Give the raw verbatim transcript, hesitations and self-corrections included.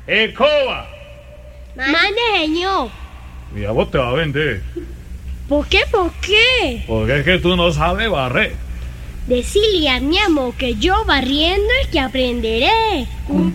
¡Escoba! Mande, señor. Y a vos te va a vender. ¿Por qué? ¿Por qué? Porque es que tú no sabes barrer. Decirle a mi amor que yo barriendo es que aprenderé. Un